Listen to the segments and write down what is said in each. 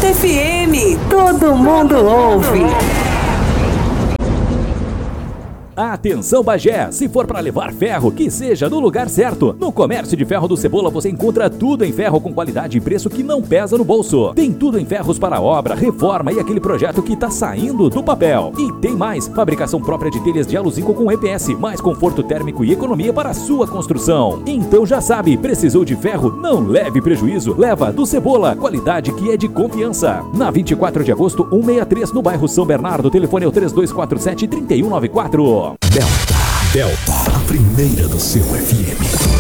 Delta FM, todo mundo ouve. Atenção Bagé, se for para levar ferro, que seja no lugar certo. No Comércio de Ferro do Cebola você encontra tudo em ferro com qualidade e preço que não pesa no bolso. Tem tudo em ferros para obra, reforma e aquele projeto que tá saindo do papel. E tem mais, fabricação própria de telhas de aluzinco com EPS, mais conforto térmico e economia para a sua construção. Então já sabe, precisou de ferro? Não leve prejuízo, leva do Cebola, qualidade que é de confiança. Na 24 de agosto, 163 no bairro São Bernardo, telefone é o 3247-3194. Delta, a primeira do seu FM.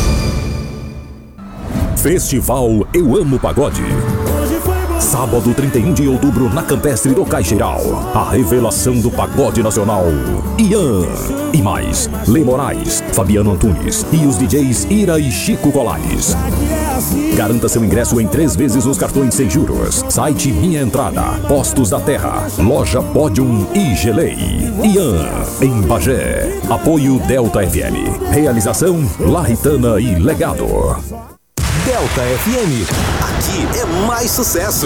Festival Eu Amo Pagode. Sábado 31 de outubro na Campestre do Caixeiral. A revelação do pagode nacional. Ian. E mais, Lê Moraes, Fabiano Antunes e os DJs Ira e Chico Colares. Garanta seu ingresso em 3 vezes nos cartões sem juros. Site Minha Entrada, Postos da Terra, Loja Podium e Gelei. Ian, em Bagé. Apoio Delta FM. Realização Larritana e Legado. Delta FM. Aqui é mais sucesso.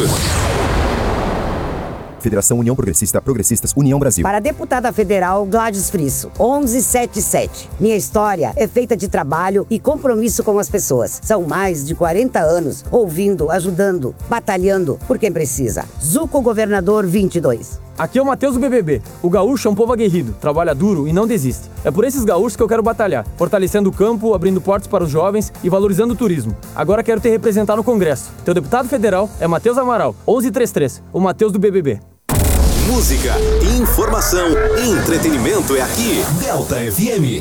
Federação União Progressista, Progressistas, União Brasil. Para a deputada federal Gladys Frisso, 1177. Minha história é feita de trabalho e compromisso com as pessoas. São mais de 40 anos ouvindo, ajudando, batalhando por quem precisa. Zuco Governador 22. Aqui é o Matheus do BBB. O gaúcho é um povo aguerrido, trabalha duro e não desiste. É por esses gaúchos que eu quero batalhar, fortalecendo o campo, abrindo portas para os jovens e valorizando o turismo. Agora quero te representar no Congresso. Teu deputado federal é Matheus Amaral, 1133, o Matheus do BBB. Música, informação e entretenimento é aqui. Delta FM.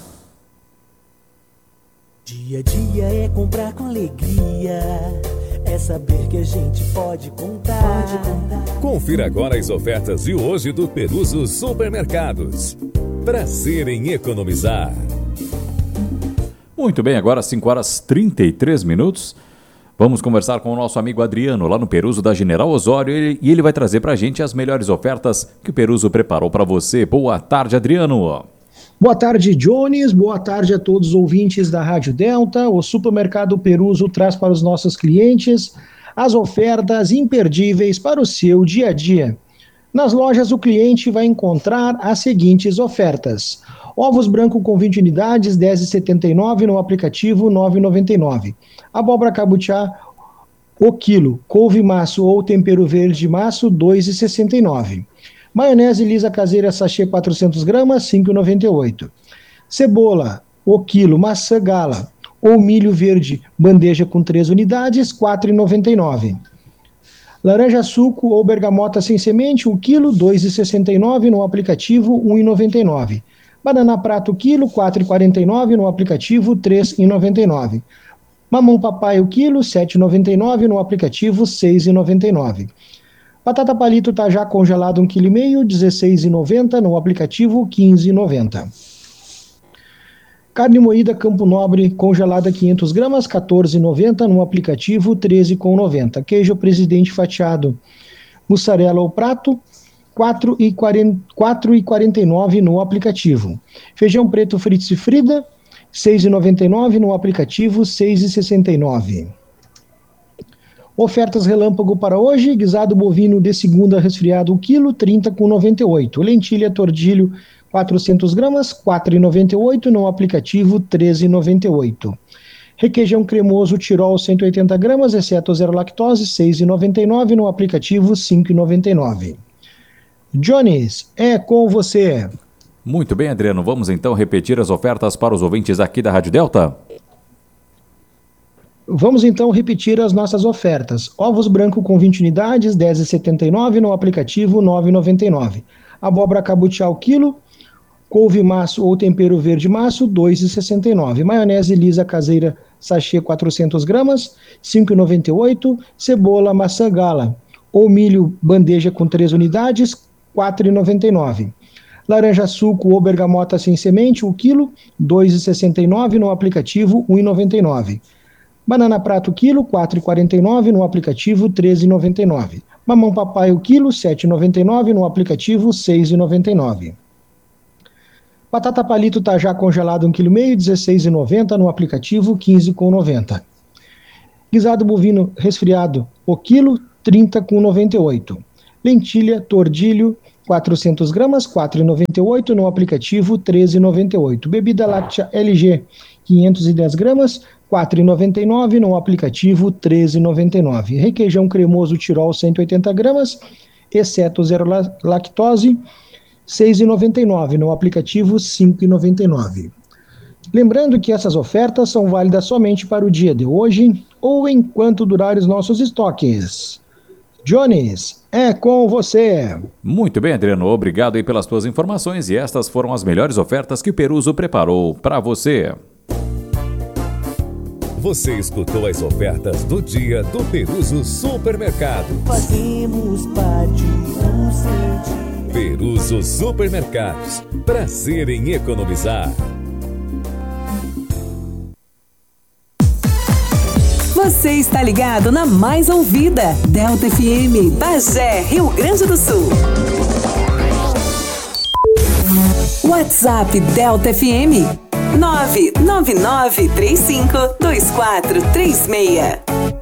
Dia a dia é comprar com alegria. É saber que a gente pode contar. Confira agora as ofertas de hoje do Peruso Supermercados. Prazer em economizar. Muito bem, agora 5h33. Vamos conversar com o nosso amigo Adriano, lá no Peruso da General Osório, e ele vai trazer para a gente as melhores ofertas que o Peruso preparou para você. Boa tarde, Adriano. Boa tarde, Jones. Boa tarde a todos os ouvintes da Rádio Delta. O Supermercado Peruso traz para os nossos clientes as ofertas imperdíveis para o seu dia a dia. Nas lojas, o cliente vai encontrar as seguintes ofertas: ovos branco com 20 unidades, R$ 10,79, no aplicativo R$ 9,99. Abóbora cabotiá, o quilo. Couve maço ou tempero verde maço, R$ 2,69. Maionese lisa caseira sachê 400 gramas, R$ 5,98. Cebola, o quilo. Maçã gala ou milho verde, bandeja com 3 unidades, R$ 4,99. Laranja suco ou bergamota sem semente, 1 quilo, R$ 2,69, no aplicativo R$ 1,99. Banana prato quilo, R$ 4,49, no aplicativo R$ 3,99. Mamão papai o quilo, R$ 7,99, no aplicativo R$ 6,99. Batata palito tajá congelado 1,5 kg, R$ 16,90, no aplicativo R$ 15,90. Carne moída Campo Nobre congelada 500 gramas, R$ 14,90, no aplicativo R$ 13,90. Queijo Presidente fatiado mussarela ou prato, R$ 4,49 no aplicativo. Feijão preto Fritz e Frida, R$ 6,99, no aplicativo R$ 6,69. Ofertas relâmpago para hoje: guisado bovino de segunda resfriado, 1 kg, R$ 30,98. Lentilha tordilho 400 gramas, R$ 4,98, no aplicativo R$ 13,98. Requeijão cremoso Tirol 180 gramas, exceto zero lactose, R$ 6,99, no aplicativo R$ 5,99. Jones, é com você. Muito bem, Adriano. Vamos então repetir as ofertas para os ouvintes aqui da Rádio Delta? Vamos então repetir as nossas ofertas. Ovos branco com 20 unidades, R$ 10,79, no aplicativo R$ 9,99. Abóbora cabotiá ao quilo, couve maço ou tempero verde maço, R$ 2,69. Maionese lisa caseira sachê 400 gramas, R$ 5,98. Cebola maçã gala ou milho bandeja com 3 unidades, R$ 4,99. Laranja suco ou bergamota sem semente, 1 quilo, R$ 2,69, no aplicativo R$ 1,99. Banana prato quilo, R$ 4,49, no aplicativo R$ 13,99. Mamão papai o quilo, R$ 7,99, no aplicativo R$ 6,99. Batata palito tajá congelado 1,5 kg, R$ 16,90, no aplicativo R$ 15,90. Guisado bovino resfriado o quilo, 30,98. Lentilha, tordilho, 400 gramas, 4,98. No aplicativo, 13,98. Bebida láctea LG, 510 gramas, 4,99. No aplicativo, 13,99. Requeijão cremoso Tirol, 180 gramas, exceto zero lactose, 6,99. No aplicativo, 5,99. Lembrando que essas ofertas são válidas somente para o dia de hoje ou enquanto durarem os nossos estoques. Jones, é com você. Muito bem, Adriano, obrigado aí pelas tuas informações e estas foram as melhores ofertas que o Peruso preparou para você. Você escutou as ofertas do dia do Peruso Supermercado. Fazemos parte do seu dia. Peruso Supermercados. Prazer em economizar. Você está ligado na mais ouvida, Delta FM, Bagé, Rio Grande do Sul. WhatsApp Delta FM 999352436.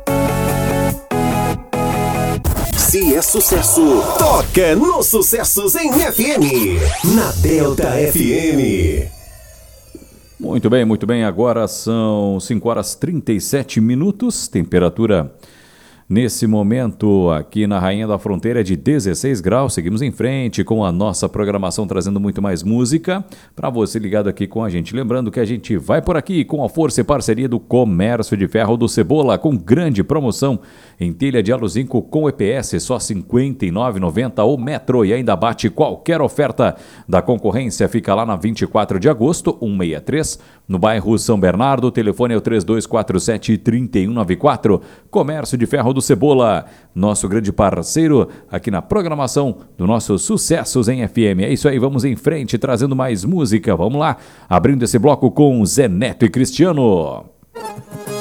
Se é sucesso, toca nos sucessos em FM, na Delta FM. Muito bem, agora são 5 horas 37 minutos, temperatura nesse momento aqui na Rainha da Fronteira é de 16 graus, seguimos em frente com a nossa programação trazendo muito mais música para você ligado aqui com a gente, lembrando que a gente vai por aqui com a força e parceria do Comércio de Ferro do Cebola, com grande promoção em telha de aluzinco com EPS, só R$ 59,90 o metro e ainda bate qualquer oferta da concorrência, fica lá na 24 de agosto, 163, no bairro São Bernardo, o telefone é o 3247-3194, Comércio de Ferro do Cebola, nosso grande parceiro aqui na programação do nosso Sucessos em FM. É isso aí, vamos em frente trazendo mais música, vamos lá, abrindo esse bloco com Zé Neto e Cristiano.